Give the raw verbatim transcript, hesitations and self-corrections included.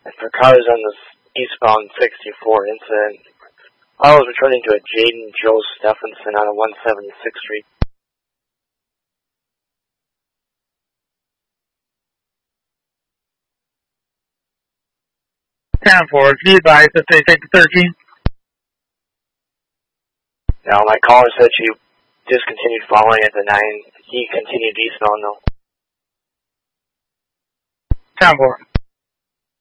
And for cars on this eastbound sixty-four incident, I was returning to a Jaden Joe Stephenson on a one seventy-sixth Street. ten four, be advised if they take the thirteen. Now, my caller said she discontinued following at the nine. He continued eastbound, though. ten four.